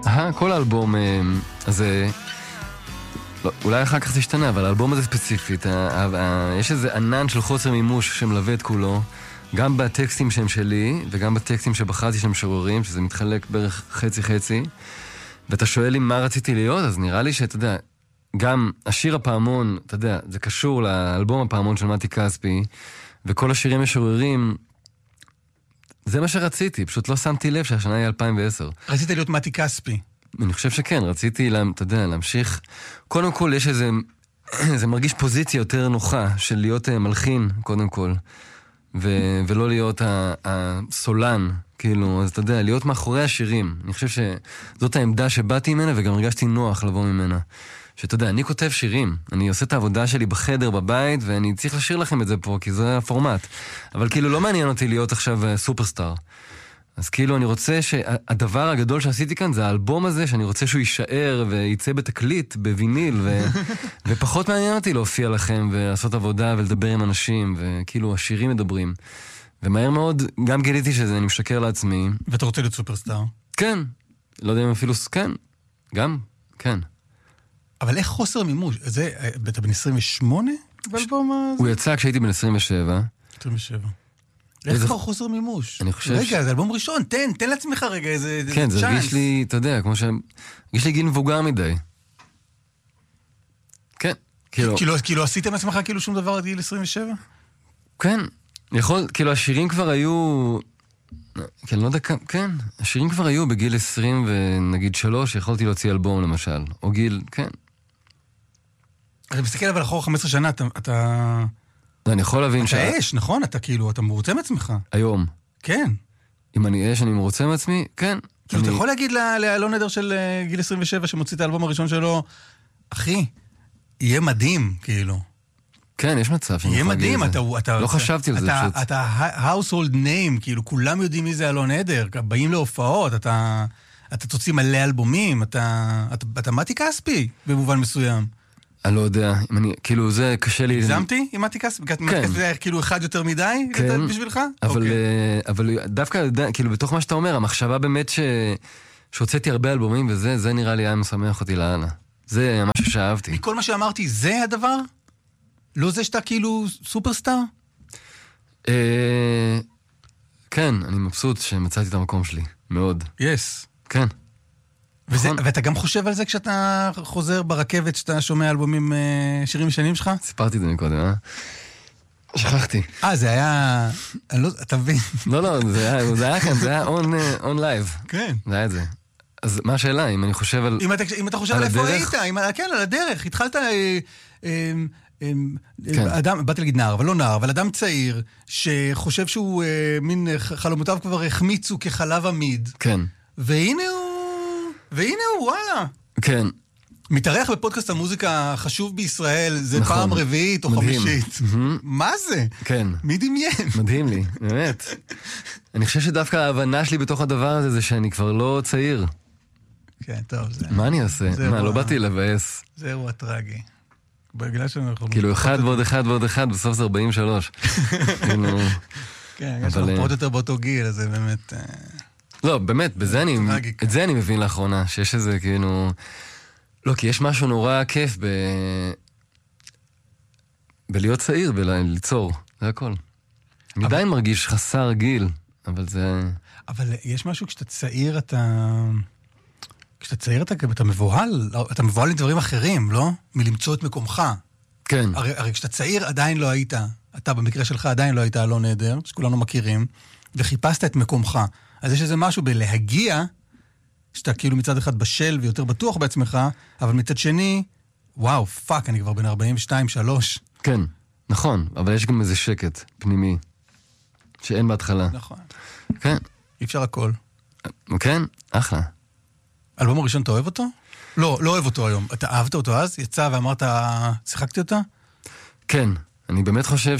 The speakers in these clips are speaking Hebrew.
כל האלבום הזה, לא, אולי אחר כך תשתנה, אבל האלבום הזה ספציפית, יש איזה ענן של חוסר מימוש שמלווה את כולו, גם בטקסטים שהם שלי, וגם בטקסטים שבחרתי שהם משוררים, שזה מתחלק בערך חצי-חצי, ואתה שואל לי מה רציתי להיות, אז נראה לי שאתה יודע, גם השיר הפעמון, אתה יודע, זה קשור לאלבום הפעמון של מתי כספי, וכל השירים משוררים, זה מה שרציתי, פשוט לא שמתי לב שהשנה היא 2010. רצית להיות מתי כספי. אני חושב שכן, רציתי, אתה יודע, להמשיך. קודם כל, יש זה מרגיש פוזיציה יותר נוחה של להיות מלחין, קודם כל, ולא להיות הסולן, כאילו, אז אתה יודע, להיות מאחורי השירים. אני חושב שזאת העמדה שבאתי ממנה, וגם הרגשתי נוח לבוא ממנה. שאתה יודע, אני כותב שירים, אני עושה את העבודה שלי בחדר, בבית, ואני צריך לשיר לכם את זה פה, כי זה הפורמט. אבל כאילו לא מעניין אותי להיות עכשיו סופרסטאר. אז כאילו אני רוצה שהדבר הגדול שעשיתי כאן זה האלבום הזה, שאני רוצה שהוא יישאר וייצא בתקליט, בוויניל, ופחות מעניין אותי להופיע לכם ולעשות עבודה ולדבר עם אנשים, וכאילו השירים מדברים. ומהר מאוד גם גיליתי שזה, אני משקר לעצמי. ואתה רוצה להיות סופרסטאר? כן. לא יודע אם אפילו, כן. גם, כן. אבל איך חוסר מימוש? אתה בן 28? באלבום הזה? הוא יצא כשהייתי בן 27. 27. איך כבר חוסר מימוש? אני חושב רגע, זה אלבום ראשון, תן לעצמך רגע איזה צ'אנס. כן, זה הרגיש לי, אתה יודע, כמו הרגיש לי גיל מבוגר מדי. כן. כאילו עשיתם עצמך כאילו שום דבר עד גיל 27? כן. כאילו השירים כבר היו, כן, לא יודע כמה, כן. השירים כבר היו בגיל 20 ונגיד 3, יכולתי להוציא אלבום למשל. או גיל, כן. אתה מסתכל אבל אחורה 15 שנה, אתה... אני יכול להבין אתה אש, נכון? אתה כאילו, אתה מרוצה מעצמך. היום. כן. אם אני אש, אני מרוצה מעצמי, כן. כאילו, אתה יכול להגיד לאלון נדר של גיל 27, שמוציא את האלבום הראשון שלו, אחי, יהיה מדהים, כאילו. כן, יש מצב. יהיה מדהים, אתה... לא חשבתי על זה פשוט. אתה household name, כאילו, כולם יודעים מי זה אלון נדר, באים להופעות, אתה תוציא מלא אלבומים, אתה מתי כספי, במובן מסוים. אני לא יודע, כאילו זה קשה לי... הגזמתי עם מתי כספי? כן. מתי כספי היה כאילו אחד יותר מדי בשבילך? אבל דווקא, כאילו בתוך מה שאתה אומר, המחשבה באמת שהוצאתי הרבה אלבומים וזה, זה נראה לי היה משמח אותי לאללה. זה משהו שאהבתי. מכל מה שאמרתי, זה הדבר? לא זה שאתה כאילו סופרסטאר? כן, אני מבסוט שמצאתי את המקום שלי, מאוד. יס. כן. ואתה גם חושב על זה כשאתה חוזר ברכבת, שאתה שומע אלבומים, שירים משנים שלך? סיפרתי את זה מקודם, שכחתי. זה היה... אתה מבין? לא, זה היה כאן, זה היה on live. כן. זה היה את זה. אז מה השאלה, אם אני חושב על... אם אתה חושב על איפה היית, כן, על הדרך. התחלת... אדם, באתי להגיד נער, אבל לא נער, אבל אדם צעיר, שחושב שהוא מין חלומותיו כבר החמיצו כחלב עמיד. כן. והנה הוא, וואלה. כן. מתארח בפודקאסט המוזיקה החשוב בישראל, זה נכון. פעם רביעית או מדהים. חמישית. מה זה? כן. מי דמיין? מדהים לי, באמת. אני חושב שדווקא ההבנה שלי בתוך הדבר הזה, זה שאני כבר לא צעיר. כן, טוב, זה... מה אני אעשה? מה, לא באתי לבאס. זהו הטרגי. בגלל שאנחנו... כאילו, 1 ועוד 1 ועוד 1, בסוף זה 43. כן, יש לנו פחות יותר באותו גיל, אז זה באמת... לא, באמת, את זה אני מבין לאחרונה, שיש איזה כאילו... לא, כי יש משהו נורא כיף בלהיות צעיר, בליצור, זה הכל. אני עדיין מרגיש חסר גיל, אבל זה... אבל יש משהו כשאתה צעיר, אתה מבוהל, אתה מבוהל לדברים אחרים, לא? מלמצוא את מקומך. כן. הרי כשאתה צעיר עדיין לא היית, אתה במקרה שלך עדיין לא היית אלון נדר, שכולנו מכירים, וחיפשת את מקומך. אז יש איזה משהו בלהגיע, שאתה כאילו מצד אחד בשל ויותר בטוח בעצמך, אבל מצד שני, וואו, פאק, אני כבר בן 42, 3. כן, נכון, אבל יש גם איזה שקט פנימי, שאין בהתחלה. נכון. כן. אי אפשר הכל. כן, אחלה. אלבום הראשון, אתה אוהב אותו? לא אוהב אותו היום. אתה אהבת אותו אז? יצא ואמרת, שיחקתי אותה? כן, אני באמת חושב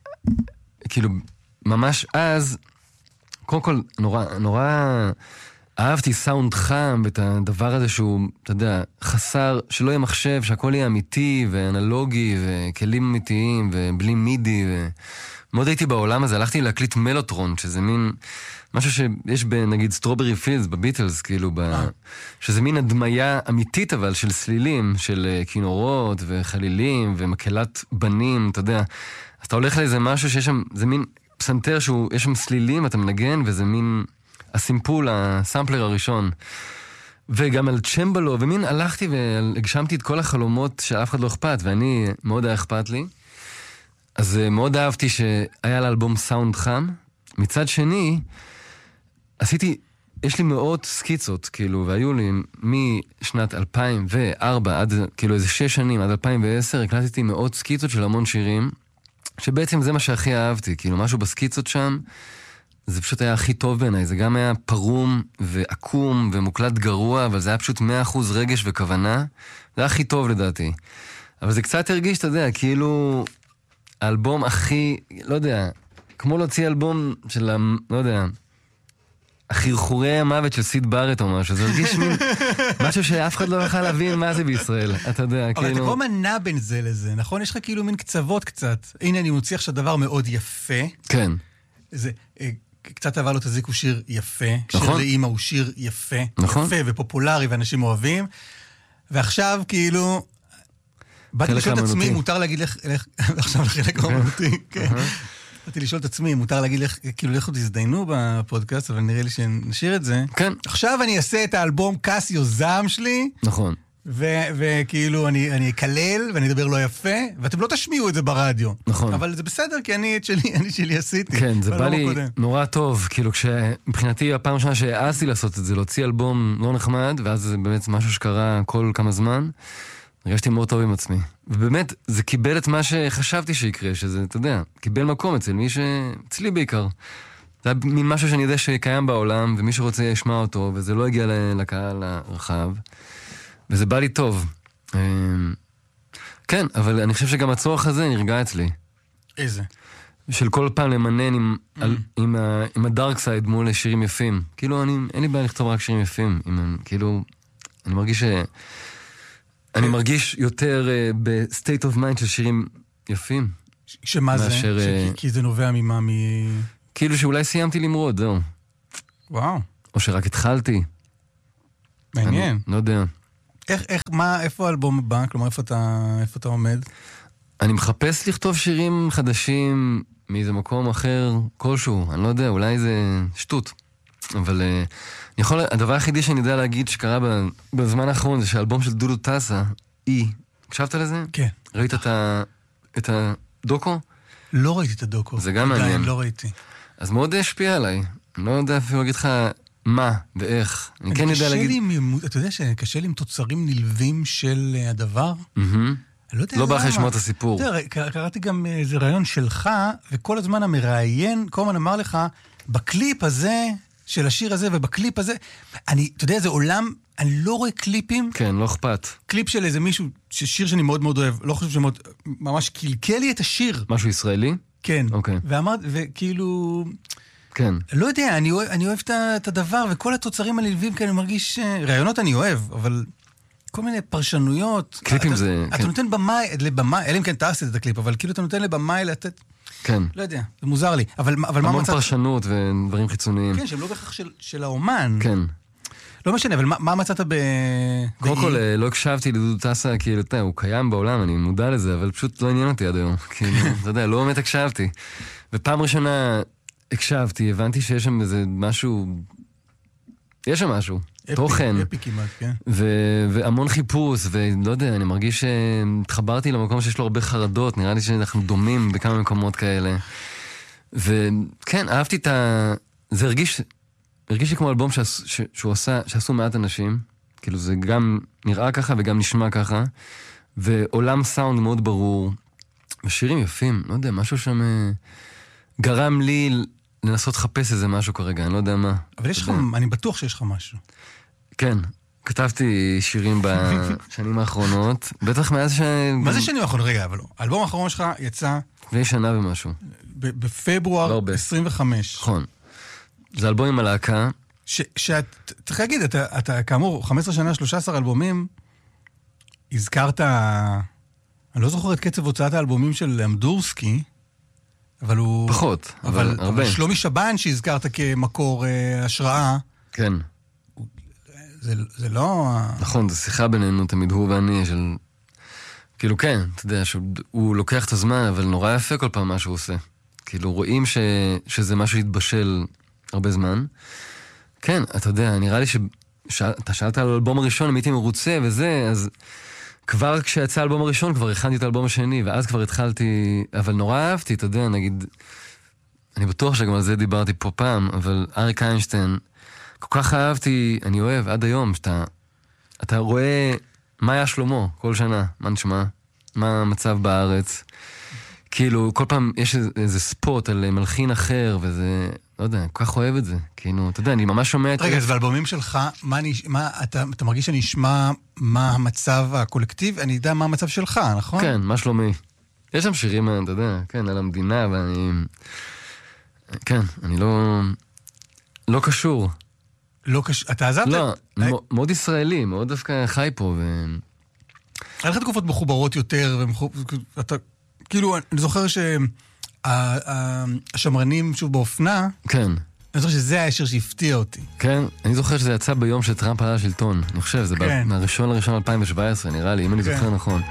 כאילו, ממש אז, קודם כל, נורא אהבתי סאונד חם, ואת הדבר הזה שהוא, אתה יודע, חסר, שלא יהיה מחשב, שהכל יהיה אמיתי ואנלוגי, וכלים אמיתיים, ובלי מידי, מאוד הייתי בעולם הזה, הלכתי להקליט מלוטרון, שזה מין, משהו שיש נגיד סטרוברי פילדס בביטלס, כאילו, שזה מין הדמיה אמיתית אבל, של סלילים, של כינורות וחלילים, ומקהלת בנים, אתה יודע. אז אתה הולך לאיזה משהו שיש שם, זה מין פסנתר שיש שם סלילים, אתה מנגן, וזה מין הסימפול, הסמפלר הראשון. וגם על צ'מבלו, ומין הלכתי והגשמתי את כל החלומות שאף אחד לא אכפת, ואני מאוד היה אכפת לי. אז מאוד אהבתי שהיה לאלבום סאונד חם. מצד שני, יש לי מאות סקיצות, כאילו, והיו לי משנת 2004 עד, כאילו, איזה 6 שנים, עד 2010, הקלטתי מאות סקיצות של המון שירים, שבעצם זה מה שהכי אהבתי, כאילו, משהו בסקיצות שם, זה פשוט היה הכי טוב בעיניי, זה גם היה פרום ועקום ומוקלט גרוע, אבל זה היה פשוט 100% רגש וכוונה, זה היה הכי טוב לדעתי. אבל זה קצת הרגיש, אתה יודע, כאילו, האלבום הכי, לא יודע, כמו להוציא אלבום של, לא יודע, החרחורי המוות של סיד בארט או משהו, זה הרגיש מין משהו שאף אחד לא יכול להבין מה זה בישראל, אתה יודע, אבל כאילו... אתה כל מנה בין זה לזה, נכון? יש לך כאילו מין קצוות קצת. הנה, אני מוציא עכשיו דבר מאוד יפה. כן. זה, קצת אבל לא תזיקו שיר יפה. נכון. שיר לאמא הוא שיר יפה. נכון. יפה ופופולרי ואנשים אוהבים. ועכשיו כאילו... באתי לשאול את עצמי, מותר להגיד לך... עכשיו לחלק האמנותי, כן. באתי לשאול את עצמי, מותר להגיד לך, כאילו, לכו תזדיינו בפודקאסט, אבל נראה לי שנשאיר את זה. כן. עכשיו אני אעשה את האלבום קסיו זעם שלי. נכון. וכאילו אני אקלל ואני אדבר לא יפה, ואתם לא תשמיעו את זה ברדיו. נכון. אבל זה בסדר, כי אני שלי עשיתי. כן, זה בא לי נורא טוב, כאילו כשמבחינתי הפעם ראשונה שהעזתי לעשות את זה, להוציא אלבום לא נחמד, ואז זה באמת משהו שקרה כל כמה זמן, הרגשתי מאוד טוב עם עצמי. ובאמת, זה קיבל את מה שחשבתי שיקרה, שזה, אתה יודע, קיבל מקום אצל מי אצלי בעיקר. זה היה מין משהו שאני יודע שקיים בעולם, ומי שרוצה ישמע אותו, וזה לא הגיע לקהל הרחב. וזה בא לי טוב. כן, אבל אני חושב שגם הצורך הזה נרגע אצלי. איזה? של כל פעם למנן עם הדארק סייד מול שירים יפים. כאילו, אין לי בעיה לכתוב רק שירים יפים. כאילו, אני מרגיש אני מרגיש יותר בסטייט אוף מיינד של שירים יפים. שמה זה? כי זה נובע ממה? כאילו שאולי סיימתי למרוד, זהו. וואו. או שרק התחלתי. מעניין. לא יודע. איפה האלבום הבא? כלומר, איפה אתה עומד? אני מחפש לכתוב שירים חדשים מאיזה מקום אחר כלשהו. אני לא יודע, אולי זה שטות. אבל הדבר היחידי שאני יודע להגיד שקרה בזמן האחרון זה שהאלבום של דודו טסה, הקשבת לזה? כן. ראית את הדוקו? לא ראיתי את הדוקו. זה גם מעניין. לא ראיתי. אז מאוד השפיע עליי. אני לא יודע אפילו להגיד לך מה ואיך. אני כן יודע להגיד... אתה יודע שקשה לי עם תוצרים נלווים של הדבר? לא בא לך לשמוע את הסיפור. קראתי גם איזה רעיון שלך, וכל הזמן המראיין, כל הזמן אמר לך, בקליפ הזה, של השיר הזה, ובקליפ הזה, אתה יודע, זה עולם, אני לא רואה קליפים. כן, לא אכפת. קליפ של איזה מישהו, שיר שאני מאוד מאוד אוהב, לא חושב שמאוד, ממש קלקל לי את השיר. משהו ישראלי? כן. אוקיי. וכאילו... כן. לא יודע, אני אוהב את הדבר, וכל התוצרים הנלווים כאן, אני מרגיש... רעיונות אני אוהב, אבל כל מיני פרשנויות... קליפים זה... אתה נותן לבמאי, אלא אם כן תעשית את הקליפ, אבל כאילו אתה נותן לבמאי לתת... כן. לא יודע, זה מוזר לי. אבל מה מצאת... המון פרשנות ודברים חיצוניים. כן, שהם לא בהכרח של האומן. כן. לא משנה, אבל מה מצאת קודם כל, לא הקשבתי לדודו טסה, כאילו, הוא קיים בעולם, אני מודע לזה, אבל פשוט לא עניין אותי עד היום. כאילו, אתה יודע, לא באמת הקשבתי. ופעם ראשונה הקשבתי, הבנתי שיש שם איזה משהו... יש שם משהו. תוכן. אפי כמעט, כן. והמון חיפוש, ולא יודע, אני מרגיש שהתחברתי למקום שיש לו הרבה חרדות, נראה לי שאנחנו דומים בכמה מקומות כאלה. וכן, אהבתי את זה הרגיש לי כמו אלבום שעשו מעט אנשים, כאילו זה גם נראה ככה וגם נשמע ככה, ועולם סאונד מאוד ברור, ושירים יפים, לא יודע, משהו שם גרם לי לנסות לחפש איזה משהו כרגע, אני לא יודע מה. אבל יש לך, אני בטוח שיש לך משהו. כן, כתבתי שירים בשנים האחרונות, בטח מאז מה זה שנים האחרונות? רגע, אבל לא. האלבום האחרון שלך יצא... לפני שנה ומשהו. בפברואר 25. נכון. זה אלבום עם הלהקה, צריך להגיד, אתה כאמור, 15 שנה, 13 אלבומים, הזכרת, אני לא זוכר את קצב הוצאת האלבומים של אמדורסקי, אבל הוא... פחות, אבל הרבה. שלומי שבן שהזכרת כמקור השראה. כן. זה לא... נכון, זו שיחה בינינו, תמיד הוא ואני, של... כאילו כן, אתה יודע, שהוא לוקח את הזמן, אבל נורא יפה כל פעם מה שהוא עושה. כאילו רואים שזה משהו שהתבשל הרבה זמן. כן, אתה יודע, נראה לי אתה שאלת על האלבום הראשון, אם הייתי מרוצה וזה, אז כבר כשיצא האלבום הראשון, כבר הכנתי את האלבום השני, ואז כבר התחלתי, אבל נורא אהבתי, אתה יודע, נגיד, אני בטוח שגם על זה דיברתי פה פעם, אבל אריק איינשטיין, כל כך אהבתי, אני אוהב עד היום, שאתה רואה מה היה שלמה כל שנה, מה נשמע, מה המצב בארץ, כאילו כל פעם יש איזה ספוט על מלחין אחר, וזה, לא יודע, כל כך אוהב את זה, כאילו, אתה יודע, אני ממש שומע את... רגע, אז באלבומים שלך, אתה מרגיש שאני אשמע מה המצב הקולקטיב, אני יודע מה המצב שלך, נכון? כן, מה שלומי. יש שם שירים, אתה יודע, כן, על המדינה, ואני... כן, אני לא קשור. לא קשור, אתה עזבת? לא, מאוד ישראלי, מאוד דווקא חי פה, היה לך תקופות מחוברות יותר, אתה, כאילו, אני זוכר שהשמרנים שוב באופנה, כן. אני זוכר שזה היה השיר שהפתיע אותי. כן, אני זוכר שזה יצא ביום שטראמפ עלה לשלטון, אני חושב, זה מהראשון לראשון 2017, נראה לי, אם אני זוכר נכון.